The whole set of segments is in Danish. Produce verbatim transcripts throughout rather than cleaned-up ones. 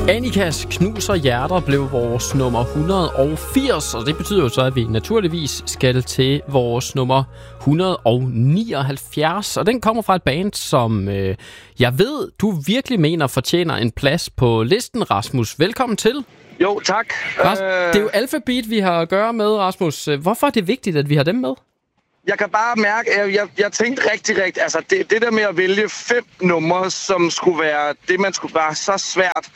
Annikas Knuser Hjerter blev vores nummer et hundrede og firs, og det betyder jo så, at vi naturligvis skal til vores nummer et hundrede og nioghalvfjerds. Og den kommer fra et band, som øh, jeg ved, du virkelig mener fortjener en plads på listen, Rasmus. Velkommen til. Jo, tak. Ras- det er jo Alphabeat, vi har at gøre med, Rasmus. Hvorfor er det vigtigt, at vi har dem med? Jeg kan bare mærke, at jeg, jeg tænkte rigtig, rigtig... Altså, det, det der med at vælge fem numre, som skulle være det, man skulle være så svært.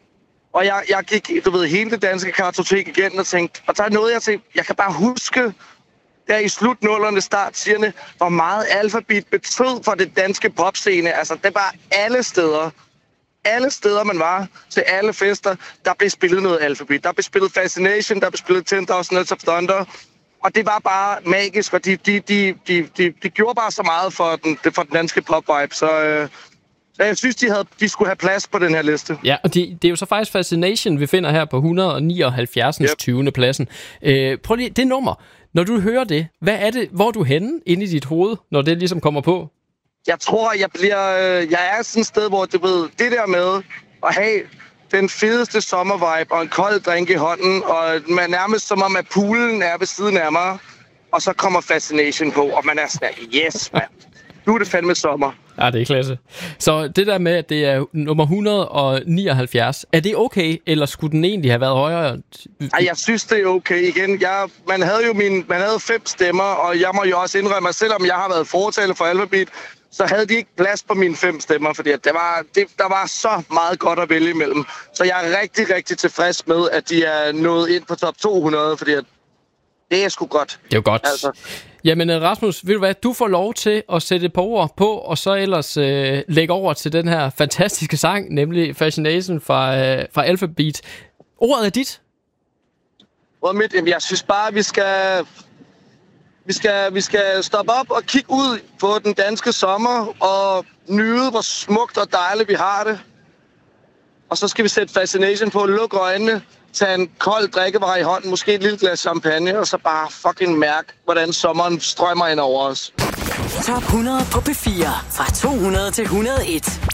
Og jeg, jeg gik, du ved, hele det danske kartotek igen og tænkte... Og der er noget, jeg tænkte... Jeg kan bare huske, der i slutnullerne, start tierne, hvor meget Alphabeat betød for det danske popscene. Altså, det var alle steder. Alle steder, man var, til alle fester, der blev spillet noget Alphabeat. Der blev spillet Fascination, der blev spillet ten thousand Nights of Thunder. Og det var bare magisk, og de, de, de, de, de, de gjorde bare så meget for den, for den danske pop-vibe. Så, øh, så jeg synes, de, havde, de skulle have plads på den her liste. Ja, og de, det er jo så faktisk Fascination, vi finder her på et hundrede og nioghalvfjerds. Yep. tyvende pladsen. Øh, prøv lige, det nummer. Når du hører det, hvad er det, hvor er du henne inde i dit hoved, når det ligesom kommer på? Jeg tror, jeg bliver... Jeg er sådan et sted, hvor du ved, det der med at have den fedeste sommervibe og en kold drink i hånden, og man nærmest som om, at poolen er ved siden af mig, og så kommer Fascination på, og man er sådan, yes, mand. Nu er det fandme sommer. Ja, det er klasse. Så det der med, at det er nummer et hundrede og nioghalvfjerds, er det okay, eller skulle den egentlig have været højere? Ej, jeg synes, det er okay. Igen, jeg, man havde jo min, man havde fem stemmer, og jeg må jo også indrømme, at selvom jeg har været fortaler for Alphabeat, så havde de ikke plads på mine fem stemmer, fordi det var, det, der var så meget godt at vælge imellem. Så jeg er rigtig, rigtig tilfreds med, at de er nået ind på top to hundrede, fordi at det er sgu godt. Det er jo godt. Altså. Jamen Rasmus, ved du hvad, du får lov til at sætte et par ord på, og så ellers øh, lægge over til den her fantastiske sang, nemlig Fascination fra, øh, fra Alphabeat. Ordet er dit. Ordet mit? Jamen, jeg synes bare, at vi skal... Vi skal, vi skal stoppe op og kigge ud på den danske sommer og nyde, hvor smukt og dejligt vi har det. Og så skal vi sætte Fascination på, lukke øjnene, tage en kold drikkevare i hånden, måske et lille glas champagne, og så bare fucking mærke, hvordan sommeren strømmer ind over os. Top hundrede på P fire fra to hundrede til et hundrede og et.